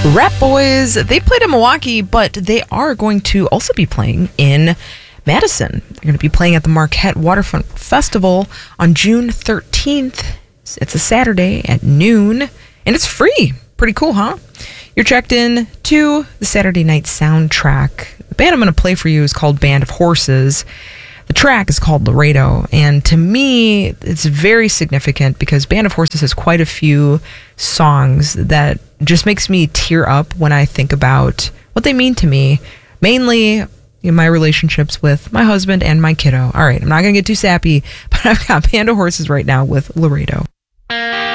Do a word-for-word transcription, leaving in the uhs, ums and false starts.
Rat Boys, they played in Milwaukee, but they are going to also be playing in Madison. They're going to be playing at the Marquette Waterfront Festival on June thirteenth. It's a Saturday at noon, and it's free. Pretty cool, huh? You're checked in to the Saturday night soundtrack. The band I'm going to play for you is called Band of Horses. The track is called Laredo, and to me, it's very significant because Band of Horses has quite a few songs that just makes me tear up when I think about what they mean to me, mainly in my relationships with my husband and my kiddo. All right, I'm not going to get too sappy, but I've got Band of Horses right now with Laredo.